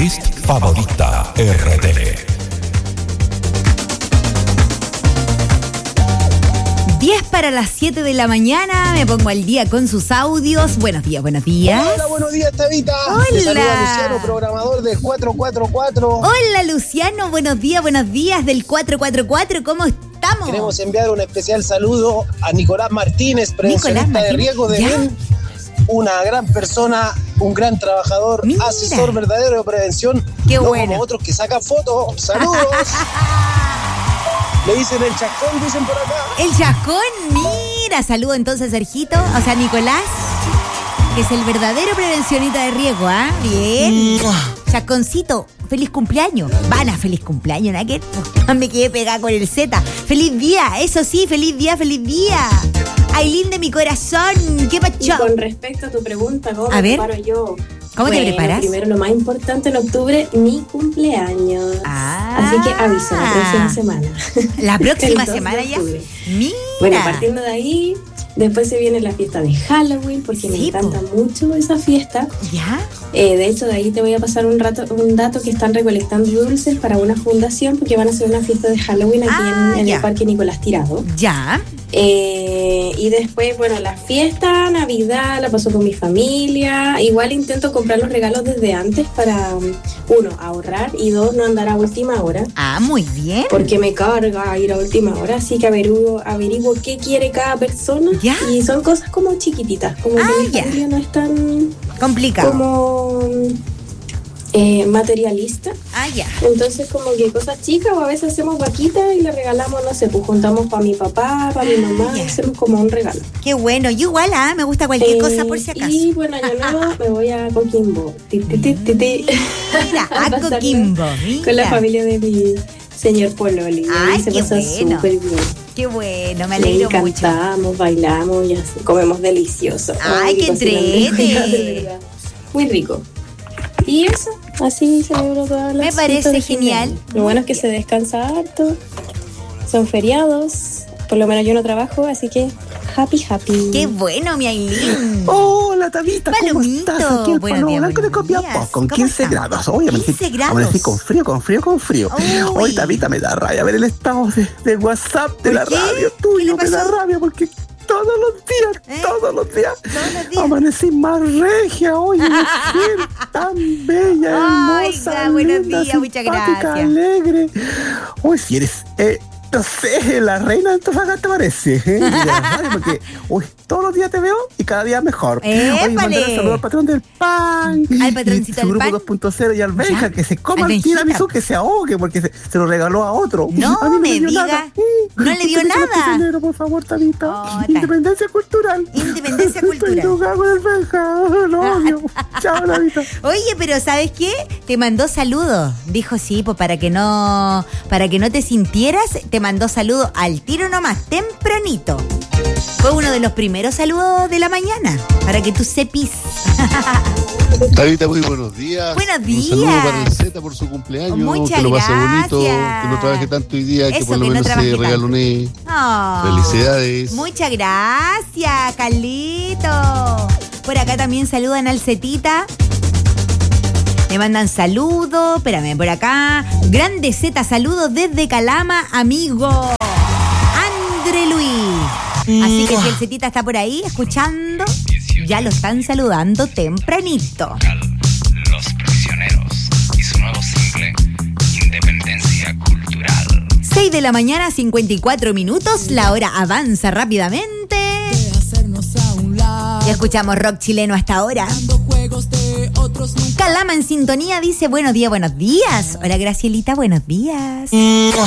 playlist favorita RD. 10 para las 7 de la mañana, me pongo al día con sus audios. Buenos días, buenos días. Hola, buenos días, Tabita. Hola. Te saluda Luciano, programador del 444. Hola, Luciano, buenos días del 444. ¿Cómo estamos? Queremos enviar un especial saludo a Nicolás Martínez, prevencionista de riesgo de VEN. Una gran persona, un gran trabajador, Mira. asesor verdadero de prevención. Qué no bueno. como otros que sacan fotos. Saludos. Le dicen el chascón, dicen por acá. El chascón, mira, saludo entonces Sergito, o sea Nicolás, que es el verdadero prevencionista de riesgo, ¿ah? Bien. Chasconcito, feliz cumpleaños. Vana, feliz cumpleaños, ¿no? Que me quedé pegada con el Z. Feliz día, eso sí, feliz día. Ailín de mi corazón, qué pacho. Con respecto a tu pregunta, ¿cómo A me ver, preparo yo? ¿cómo te preparas? Primero, lo más importante en octubre, mi cumpleaños. Así que aviso, la próxima semana. ¿La próxima El 2 de semana ya? octubre. Mira. Bueno, partiendo de ahí, después se viene la fiesta de Halloween, porque me encanta mucho esa fiesta. ¿Ya? De hecho, de ahí te voy a pasar un dato que están recolectando dulces para una fundación, porque van a hacer una fiesta de Halloween aquí en el Parque Nicolás Tirado. Ya. Y después, bueno, la fiesta, Navidad, la paso con mi familia. Igual intento comprar los regalos desde antes para, uno, ahorrar y dos, no andar a última hora. Ah, muy bien. Porque me carga ir a última hora, así que averiguo qué quiere cada persona. ¿Ya? Y son cosas como chiquititas, como que mi familia no es tan complicado, como materialista. Ya. Entonces como que cosas chicas, o a veces hacemos vaquitas y le regalamos, no sé, pues juntamos para mi papá, para mi mamá, hacemos como un regalo. Qué bueno, yo igual, me gusta cualquier cosa por si acaso. Y bueno, año nuevo me voy a Coquimbo. Mira, a Coquimbo, mira. Con la familia de mi señor Pololi. Ay, se qué pasa bueno. súper bien. Qué bueno, me alegro mucho. Cantamos, bailamos y así, comemos delicioso. Ay, qué entrete. Muy rico. Y eso, así celebro todas las. Me parece genial. Lo bueno es que se descansa harto. Son feriados. Por lo menos yo no trabajo, así que happy. Qué bueno, mi Ailín. Hola, Tabita, ¿cómo estás? Aquí el Palo Blanco de Copiapó, con 15 grados. Hoy amanecí con frío. Hoy, Tabita, me da rabia ver el estado de WhatsApp de la radio tuyo. Me da rabia porque todos los días amanecí más regia hoy, mujer tan bella, hermosa, buenos linda, días, muchas gracias. alegre. Hoy si eres, no sé, la reina de Antofagasta parece. Porque hoy todos los días te veo y cada día mejor. Hoy mandar un saludo al patrón del pan, al patroncito del del grupo pan 2.0 y al Benja, que se coma el tiramisú, que se ahogue porque se lo regaló a otro. No a mí me dio diga, nada. no le dio nada. Dinero, por favor, Tabita. Independencia cultural. Estoy drogado con el Benja. Lo odio. Chao, Tabita. Oye, pero ¿sabes qué? Te mandó saludos. Dijo sí, pues para que no te sintieras, te mandó saludos al tiro nomás, tempranito. Fue uno de los primeros saludos de la mañana, para que tú sepis. Tabita, muy buenos días. Buenos días. Un saludo para el Z por su cumpleaños. Muchas que lo pase bonito, gracias. que no trabaje tanto hoy día, Eso, que por lo que no menos trabaje se regalone. Felicidades. Muchas gracias, Carlito. Por acá también saludan al Zetita. Me mandan saludos. Espérame, por acá. Grande Z, saludos desde Calama, amigo. André Luis. Así que si el Zetita está por ahí escuchando, ya lo están saludando tempranito. Los Prisioneros y su nuevo single, Independencia Cultural. 6 de la mañana, 54 minutos. La hora avanza rápidamente. Y escuchamos rock chileno hasta ahora. Calama en sintonía dice buenos días. Hola, Gracielita, buenos días.